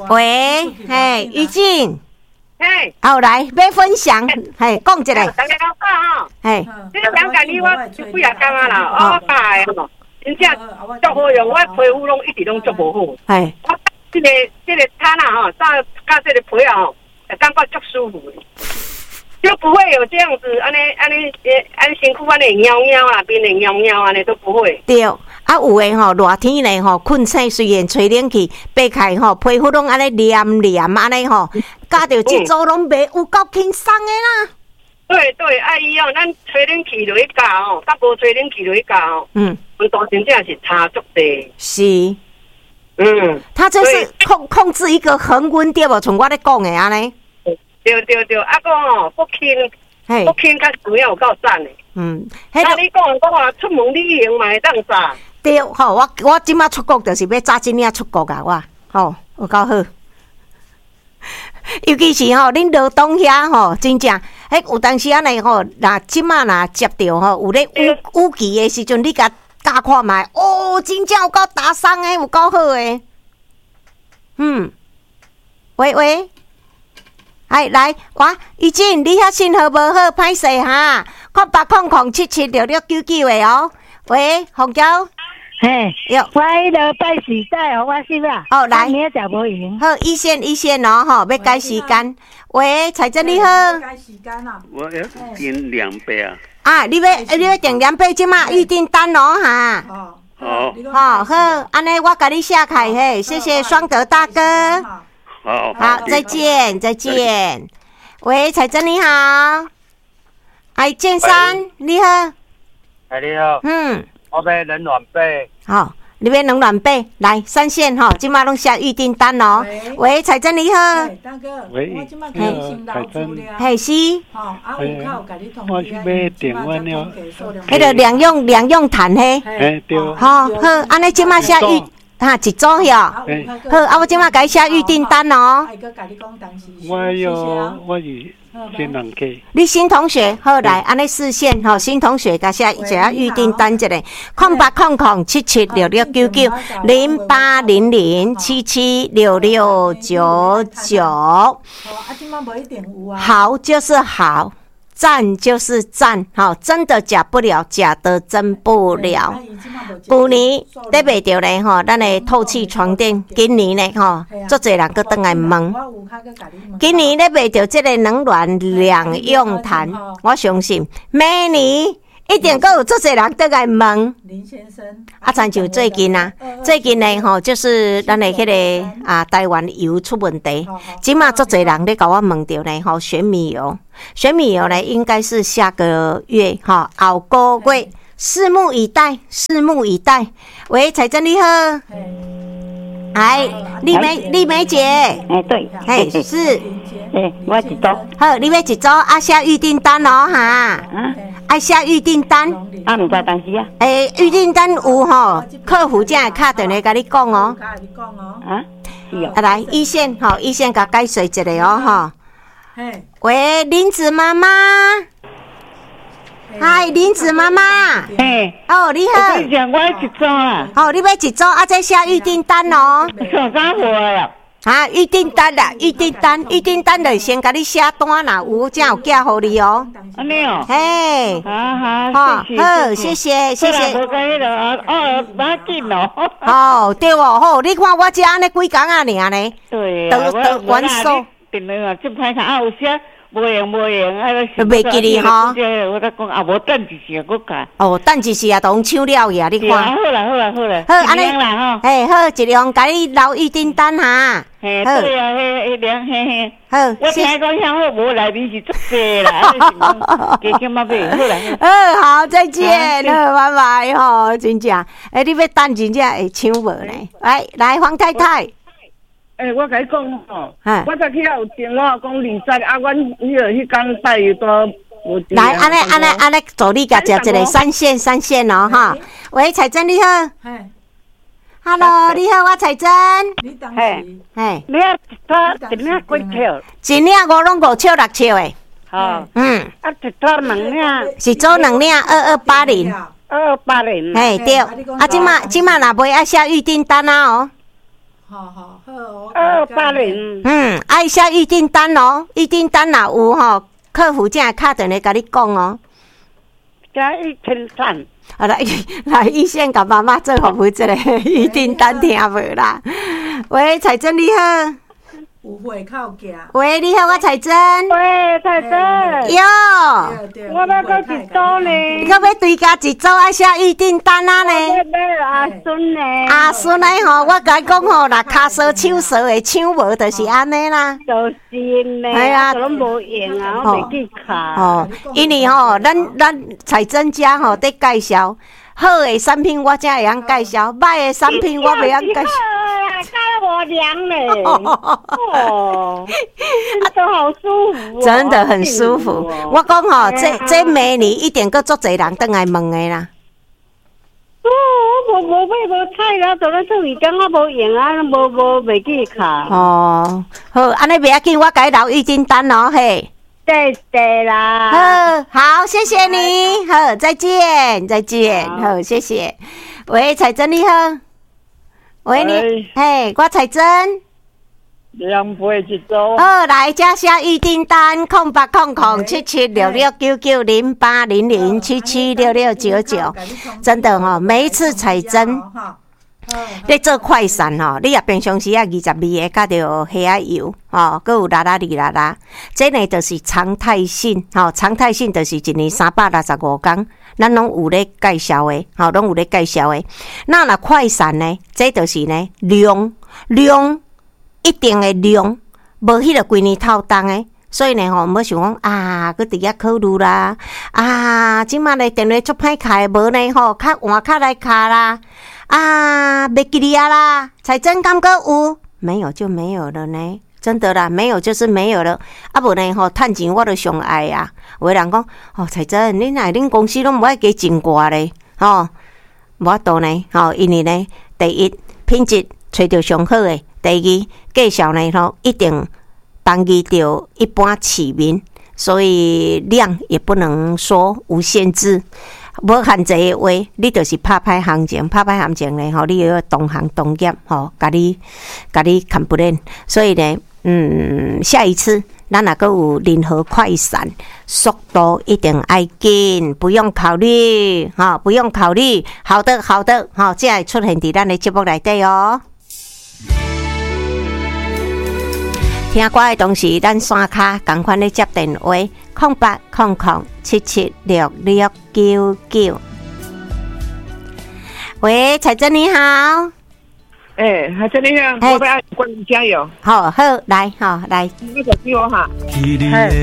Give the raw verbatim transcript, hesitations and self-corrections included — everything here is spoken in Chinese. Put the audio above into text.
喂，嘿，于静。 嘿， 好来，要分享，嘿，讲一个。 大家好哈， 嘿， 这个两间里我就几啊间啊啦，我改哦，真正足好用，我皮肤拢一直拢足无好。 嘿， 我这个这个摊啊吼，加加这个皮啊吼，感觉足舒服的，就不会有这样子安尼安尼安尼身躯安尼喵喵啦，面会喵喵安尼都不会。 对，啊有诶吼，热天咧吼，困醒虽然吹冷气，爬开吼，皮肤拢安尼黏黏安尼吼。加着这组拢袂有够轻松的啦。 对对，啊伊哦，咱吹冷气落去教哦，甲无吹冷气落去教哦，嗯，温度真正是差足济。 是， 嗯， 它就是控控制一个恒温对无？像我咧讲的安尼。 对对对，啊个哦，福清，福清较主要有够赞的。嗯，那你讲我话出门旅行嘛会当炸？ 对，吼，我我即马出国就是要早真领出国啊，我，吼，有够好。尤其是吼，恁罗东遐吼，真正，迄有当时安尼吼，若即马若接着吼，有咧雨雨季的时阵，你甲加看卖，哦，真正有够打伤的，有够好的。嗯，喂喂，哎来，我于静，你遐信号无好，歹势哈，空八空空七七六六九九的哦。喂，红椒。 嘿，我迄个拜时代哦，我是啦。 好来， 明仔无闲。 好，一线一线哦，吼，要改时间。喂，彩珍你好。 改时间啊。 我要订两杯啊。 啊，你要你要订两杯，即马预订单哦哈。 好。 好，好，安尼我甲你下开嘿，谢谢双德大哥。 好。 好，再见，再见。喂，彩珍你好。哎，建山你好。 哎，你好。 嗯。 我要冷暖被。 好，你要冷暖被，来三线吼，今麦拢下预订单哦。喂，彩珍你好。 大哥， 喂， 我今麦开心老资料。 嘿是。 吼，啊有靠甲你通。 我是买电话了。 迄个两用两用毯嘿。 哎对。 好，好，安尼今麦下预。哈，一组哟，好，啊，我即马改写预订单哦。 我有，我是新人客。 你新同学，好来，安尼视线吼，新同学甲写一下预订单一个，空八空空七七六六九九零八零零七七六六九九。好就是好。赞就是赞，好，真的假不了，假的真不了。旧年得袂着咧吼，咱的透气床垫，今年咧吼，足侪人搁倒来问。今年咧袂着这个冷暖两用毯，我相信明年一定搁有足侪人倒来问。 林先生， 啊，像就最近啊，最近咧吼，就是咱的迄个啊，台湾油出问题，即马足侪人咧甲我问着咧吼，选米油。选米油呢，应该是下个月哈，后个月，拭目以待，拭目以待。喂，彩珍你好，哎，丽梅，丽梅姐， 哎对， 哎是， 哎我一组， 好，你要一组啊下预订单哦哈，啊，爱下预订单， 啊唔知当时啊， 诶，预订单有吼，客服才会敲电话甲你讲哦， 啊，是哦， 啊来一线吼，一线甲解说一下哦哈。喂，林子妈妈，嗨，林子妈妈， 嘿， 哦，你好， 我讲我一组啊， 哦，你要一组啊，再下预订单哦， 上啥货呀？ 啊，预订单啦，预订单，预订单就先甲你写单啦，有才有寄互你哦， 安尼哦， 嘿， 好好，谢谢， 好，谢谢，谢谢， 我讲迄个哦，马紧哦， 哦，对哦，好，你看我这安尼几工啊，尔呢， 对， 都都完售。 电话啊，即歹看啊，有些无用无用，啊， 袂记哩吼。 我甲讲啊，无等一时啊，佮改。 哦，等一时啊，都抢了呀，你看。 好啦，好啦，好啦。 好，安尼啦吼。嘿，好，一量甲你留预订单哈。 嘿，对啊，嘿，迄量嘿嘿。 好， 我听讲遐好无来面是足济啦，加减啊买，好啦。 好好，再见，好，拜拜吼，真正，哎，你要等真正会抢无呢？来来，黄太太。 诶、欸，我甲你讲吼，我昨起啊有电话讲二十啊，阮迄个迄工带伊都无。 来，安尼安尼安尼，助你甲食一个三线三线哦哈。喂，彩珍你好。Hello， 你好，我彩珍。 嘿，嘿，你啊，他一领几triệu？ 一领五拢五triệu六triệu诶。 好。嗯。啊，一套两领。 是做两领二二八零。 二二八零。 嘿对，啊，即马即马若买啊写预订单啊哦。 好好好， 二八零。 嗯，爱下预订单哦，预订单若有吼，客服正敲电话甲你讲哦。 加一千三。 好来来，一线甲妈妈做服务，这个预订单听无啦。喂，彩珍你好。 有会靠行。 喂，你好，我彩珍。 喂，彩珍。 哟， 我要到一组呢。 你可要追加一组爱写预订单啊呢？ 要阿孙呢？ 阿孙呢？吼，我甲你讲吼，若骹烧手烧的抢无，就是安尼啦。 就是呢。哎呀，拢无用啊，我袂记卡。 哦，因为吼，咱咱彩珍家吼在介绍好的产品，我才会晓介绍；歹的产品我袂晓介绍。 干我凉嘞！哦，都好舒服、哦， 真的很舒服。哦、我讲吼、哦，这这明年一定搁足侪人倒来问的啦。 哦，我无买无菜啦，做咱做鱼干我无用啊，无无袂记卡。 哦，好，安尼袂要紧，我甲你留预订单哦，嘿。 对对啦。 好，好，谢谢你，好，再见，再见，好，谢谢。喂，彩珍你好。喂，你，嘿，我彩珍， 两杯一组。 好，来加下预订单，空八空空七七六六九九零八零零七七六六九九，真的哦，每一次彩珍，你做快闪哦，你也平常时啊二十二个加着虾仔油哦，佮有啦啦哩啦啦，这呢就是常态性，吼、哦，常态性就是一年三百六十五天。咱拢有咧介绍的，吼，拢有咧介绍的。那若快闪呢？这就是呢量量一定的量，无迄个规年透当的。所以呢，吼，毋好想讲啊，佮伫遐考虑啦。啊，即马咧电话足歹开，无呢吼，较换较来卡啦。啊，袂记哩啊啦，彩珍敢佮有？没有就没有了呢。真的啦，没有就是没有了。啊，无呢吼，趁钱我都上爱啊。有的人讲，哦，彩珍，恁来恁公司拢无爱加真挂咧，吼，无法度呢，吼，因为呢，第一品质找到上好的，第二介绍呢吼，一定当机到一般市民，所以量也不能说无限制。无限制的话，你就是拍歹行情，拍歹行情呢，吼，你要同行同业，吼，甲你甲你看不认，所以呢。嗯，下一次咱若个有任何快闪，速度一定要紧，不用考虑，哈、哦，不用考虑。好的，好的，好、哦，这会出现伫咱的节目内底哦。听歌的同时，咱山卡赶快咧接电话，空八空空七七六六九九。喂，彩珍你好。 哎，还真厉害！我要关加油。 好好来，好来。 那个给我哈。